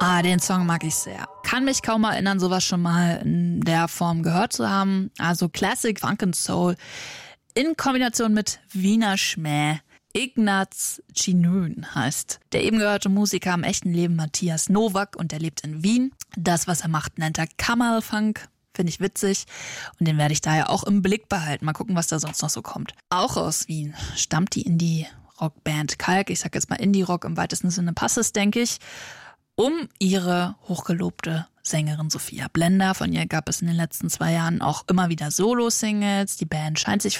Den Song mag ich sehr. Kann mich kaum erinnern, sowas schon mal in der Form gehört zu haben. Also Classic Funk and Soul in Kombination mit Wiener Schmäh. Ignaz Chinön heißt der eben gehörte Musiker im echten Leben Matthias Nowak und der lebt in Wien. Das, was er macht, nennt er Kammerfunk. Finde ich witzig und den werde ich daher auch im Blick behalten. Mal gucken, was da sonst noch so kommt. Auch aus Wien stammt die Indie-Rock-Band Kalk. Ich sag jetzt mal Indie-Rock im weitesten Sinne passt es, denke ich. Um ihre hochgelobte Sängerin Sophia Blender. Von ihr gab es in den letzten 2 Jahren auch immer wieder Solo-Singles. Die Band scheint sich